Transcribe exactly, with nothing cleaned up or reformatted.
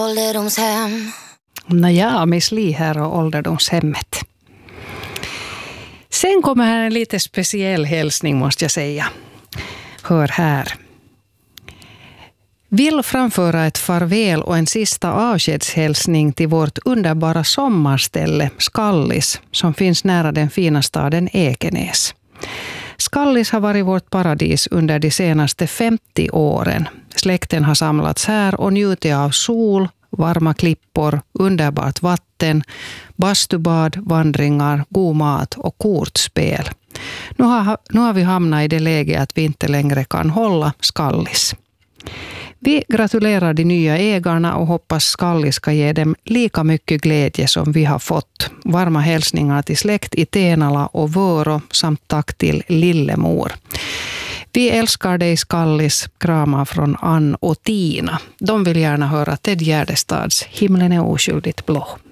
Ålderdomshem. Nåja, Miss Li här och ålderdomshemmet. Sen kommer här en lite speciell hälsning måste jag säga. Hör här. Vill framföra ett farväl och en sista avskedshälsning till vårt underbara sommarställe Skallis som finns nära den fina staden Ekenäs. Skallis har varit vårt paradis under de senaste femtio åren. Släkten har samlats här och njutit av sol, varma klippor, underbart vatten, bastubad, vandringar, god mat och kortspel. Nu har, nu har vi hamnat i det läge att vi inte längre kan hålla Skallis. Vi gratulerar de nya ägarna och hoppas Skallis ska ge dem lika mycket glädje som vi har fått. Varma hälsningar till släkt i Tenala och Vörå samt tack till Lillemor. Vi älskar dig Skallis, kramar från Ann och Tina. De vill gärna höra Ted Gärdestads Himlen är oskyldigt blå.